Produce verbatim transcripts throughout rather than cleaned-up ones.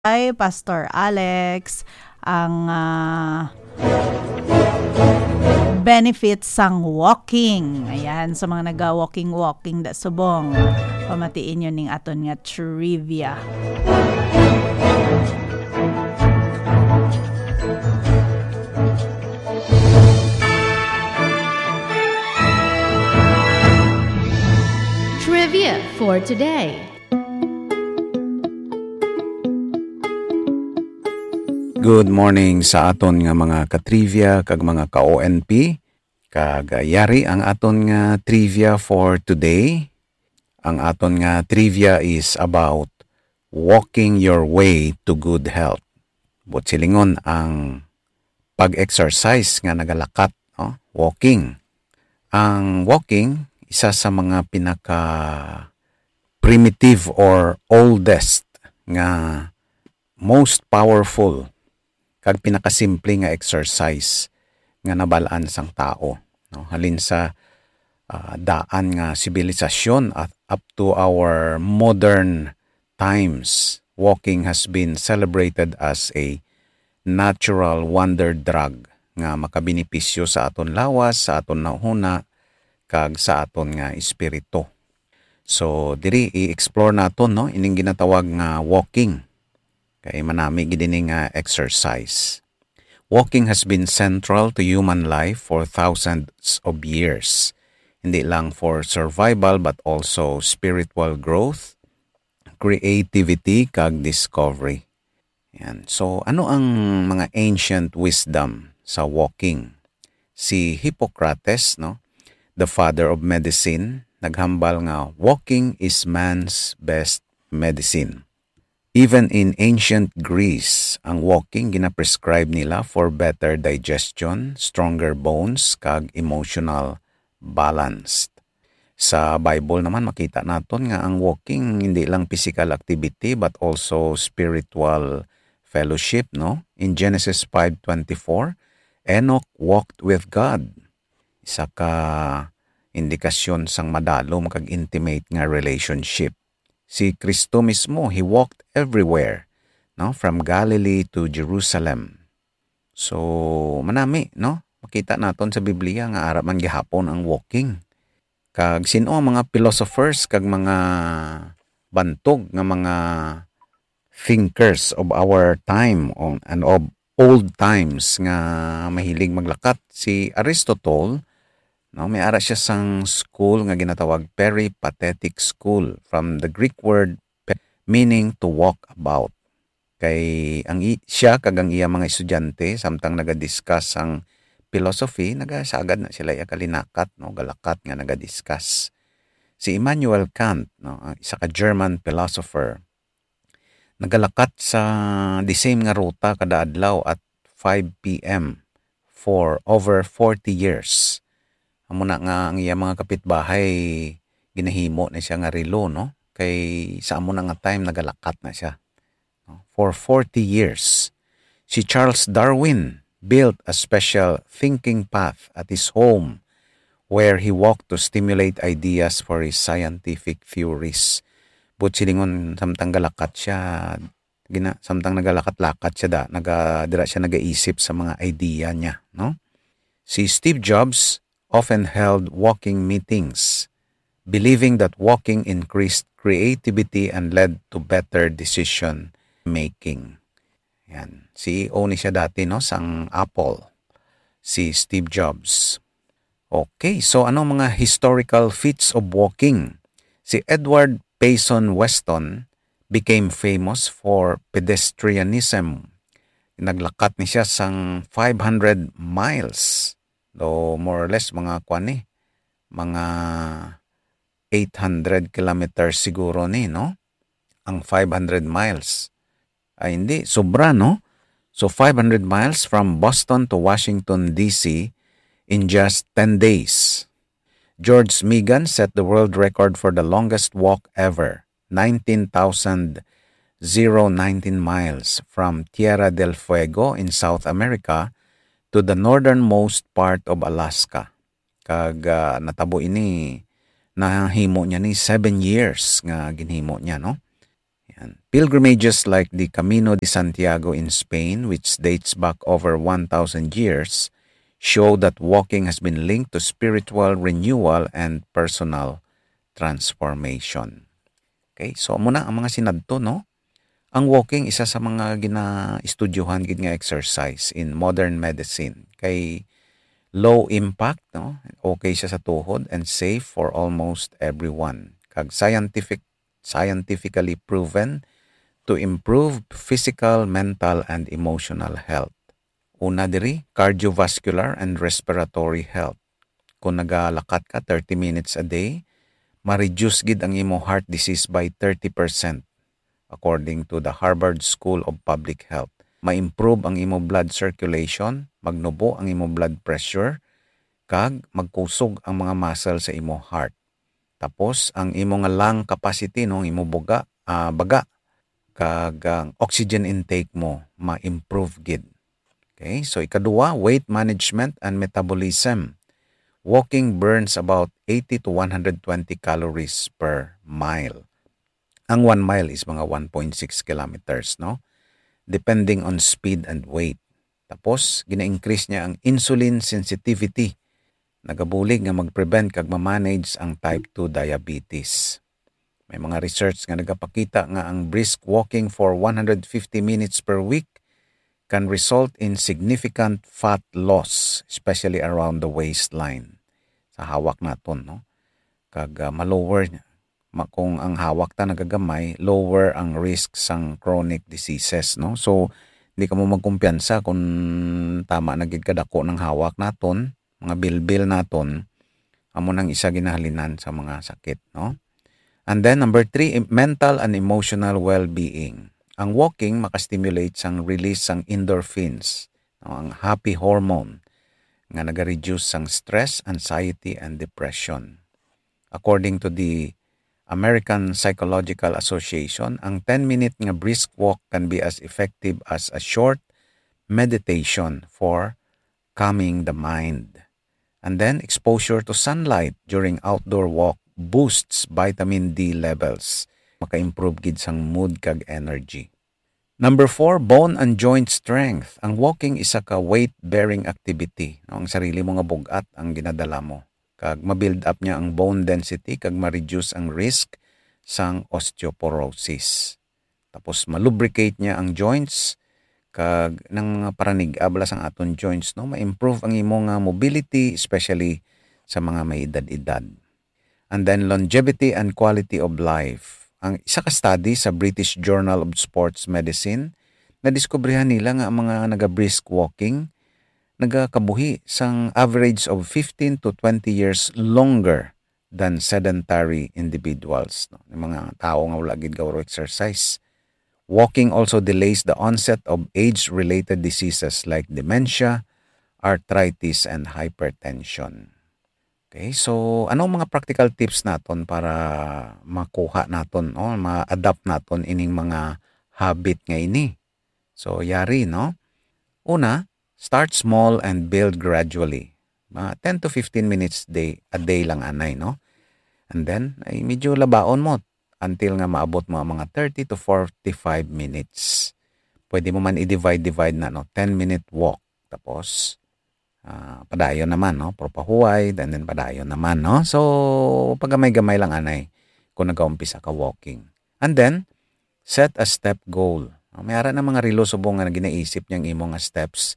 Ay Pastor Alex ang ah, benefits sang walking. Ayan, sa mga naga-walking-walking da subong. Pamatiin yun ning aton nga trivia. Trivia for today. Good morning sa aton nga mga ka-trivia kag mga ka-O N P. Kag yari ang aton nga trivia for today. Ang aton nga trivia is about walking your way to good health. But silingon ang pag-exercise nga nagalakat, no? Walking. Ang walking, isa sa mga pinaka primitive or oldest nga most powerful kag pinakasimple nga exercise nga nabalaan sang tao, no? Halin sa uh, daan nga sibilisasyon at up to our modern times, walking has been celebrated as a natural wonder drug nga makabenepisyo sa aton lawas, sa aton nauhuna kag sa aton nga espiritu. So diri i-explore naton, no, ining ginatawag nga walking. Kay manami gid nga exercise. Walking has been central to human life for thousands of years. Hindi lang for survival but also spiritual growth, creativity, kag discovery. Yan. So ano ang mga ancient wisdom sa walking? Si Hippocrates, no, the father of medicine, naghambal nga walking is man's best medicine. Even in ancient Greece, ang walking gina-prescribe nila for better digestion, stronger bones, kag emotional balance. Sa Bible naman makita naton nga ang walking hindi lang physical activity but also spiritual fellowship, no? In Genesis five twenty-four, Enoch walked with God. Isa ka indikasyon sang madalom kag intimate nga relationship. Si Kristo mismo, he walked everywhere, no, from Galilee to Jerusalem. So manami, no, makita naton sa Biblia nga ara man gihapon ang walking. Kag sino ang mga philosophers kag mga bantog nga mga thinkers of our time on and of old times nga mahilig maglakat? Si Aristotle, no, may ara siya sang school nga ginatawag peripatetic school from the Greek word meaning to walk about. Kay ang i- siya kag ang iya mga estudyante samtang naga-discuss ang philosophy, nagasagad na sila iya kalinakat, no, galakat nga naga-discuss. Si Immanuel Kant, no, ang isa ka German philosopher, nagalakat sa the same nga ruta kada adlaw at five p m for over forty years. Amo na nga ang iya mga kapitbahay ginahimo na siya nga relo, no? Kay sa amo na nga time nagalakat na siya, no? For forty years. Si Charles Darwin built a special thinking path at his home where he walked to stimulate ideas for his scientific theories. But silingon samtang galakat siya, gina, samtang nagalakat-lakat siya da, naga, dira siya nagaisip sa mga idea niya, no? Si Steve Jobs often held walking meetings, believing that walking increased creativity and led to better decision making. Yan. C E O ni siya dati, no, sang Apple, si Steve Jobs. Okay, so ano mga historical feats of walking? Si Edward Payson Weston became famous for pedestrianism. Naglakat ni siya sang five hundred miles. Do more or less mga kwan eh, mga eight hundred kilometers siguro ni, no? Ang five hundred miles. Ay hindi, sobra, no? So five hundred miles from Boston to Washington D C in just ten days. George Megan set the world record for the longest walk ever, nineteen thousand nineteen miles from Tierra del Fuego in South America to the northernmost part of Alaska. Kag uh, natabo ini nahimo niya ni seven years nga ginhimo niya, no? And pilgrimages like the Camino de Santiago in Spain, which dates back over one thousand years, show that walking has been linked to spiritual renewal and personal transformation. Okay, so muna ang mga sinadto, no? Ang walking isa sa mga gina-estudyuhan gid nga exercise in modern medicine. Kay low impact, no? Okay siya sa tuhod and safe for almost everyone. Kag scientific scientifically proven to improve physical, mental, and emotional health. Una diri, cardiovascular and respiratory health. Kung nagalakat ka thirty minutes a day, ma-reduce gid ang imo heart disease by thirty percent according to the Harvard School of Public Health. Ma-improve ang imo blood circulation, magnubo ang imo blood pressure, kag magkusog ang mga muscle sa imo heart. Tapos ang imo nga lung capacity no imo buga uh, baga kag ang oxygen intake mo ma-improve gid. Okay? So ikaduha, weight management and metabolism. Walking burns about eighty to one hundred twenty calories per mile. Ang one mile is mga one point six kilometers, no? Depending on speed and weight. Tapos gina-increase niya ang insulin sensitivity. Nagabulig nga mag-prevent kag ma-manage ang type two diabetes. May mga research nga nagapakita nga ang brisk walking for one hundred fifty minutes per week can result in significant fat loss, especially around the waistline. Sa hawak naton, no? Kag uh, ma-lower niya. Ma, kung ang hawak ta nagagamay, lower ang risk sang chronic diseases, no? So, hindi ka mo magkumpiyansa kung tama nagid kadako ng hawak naton, mga bilbil naton, amo nang isa ginahalinan sa mga sakit, no? And then number three, mental and emotional well-being. Ang walking makastimulate sang release sang endorphins, no? Ang happy hormone nga naga-reduce sang stress, anxiety, and depression. According to the American Psychological Association, ang ten minute nga brisk walk can be as effective as a short meditation for calming the mind. And then, exposure to sunlight during outdoor walk boosts vitamin D levels. Maka-improve gid sang mood kag energy. Number four, bone and joint strength. Ang walking isa ka weight-bearing activity. No, ang sarili mo nga bugat ang ginadala mo. Kag ma-build up niya ang bone density kag ma-reduce ang risk sang osteoporosis. Tapos ma-lubricate niya ang joints kag nang mga paranig-abla sang aton joints, no, ma-improve ang imo nga mobility, especially sa mga may edad-edad. And then longevity and quality of life. Ang isa ka study sa British Journal of Sports Medicine, nadiskubrihan nila nga ang mga naga-brisk walking nagakabuhi sang average of fifteen to twenty years longer than sedentary individuals, no? Yung mga tao nga wala gid gawro exercise. Walking also delays the onset of age-related diseases like dementia, arthritis, and hypertension. Okay, so anong mga practical tips naton para makuha naton, no, ma-adapt naton ining mga habit nga ini? So yari, no? Una, start small and build gradually. Mga ten to fifteen minutes day a day lang anay, no? And then ay medyo labaon mo until nga maabot mo mga thirty to forty-five minutes. Pwede mo man i-divide-divide na, no? ten minute walk. Tapos, uh, padayon naman, no? Propahuay, and then padayon naman, no? So, pagamay-gamay lang, anay, kung nag-umpisa ka walking. And then, set a step goal. May ara na mga relo subong nga ginaisip niyang imong nga steps.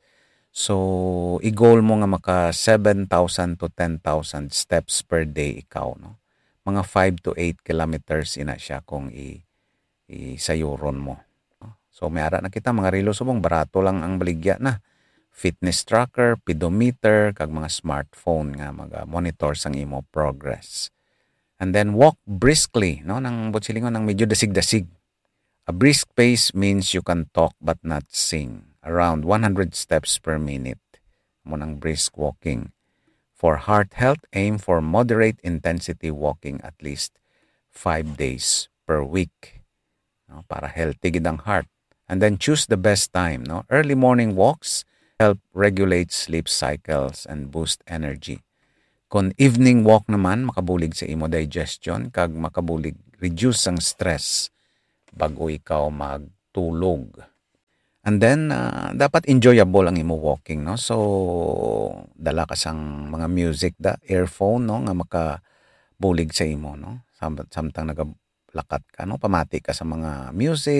So, i-goal mo nga maka seven thousand to ten thousand steps per day ikaw, no? Mga five to eight kilometers ina siya kung i isayuron mo. So may ara na kita mga relo subong, barato lang ang baligya na. Fitness tracker, pedometer, kag mga smartphone nga mag-monitor sang imo progress. And then walk briskly, no? Nang butsilingon nang medyo dasig-dasig. A brisk pace means you can talk but not sing. Around one hundred steps per minute. Mo nang brisk walking. For heart health, aim for moderate intensity walking at least five days per week, no? Para healthy gid ang heart. And then choose the best time, no? Early morning walks help regulate sleep cycles and boost energy. Kung evening walk naman, makabulig sa imo digestion kag makabulig reduce ang stress bago ikaw magtulog. And then uh, dapat enjoyable ang imo walking, no? So dala ka sang mga music da earphone, no, nga makabulig sa imo, no? Sam- samtang nagalakat ka, no, pamati ka sa mga music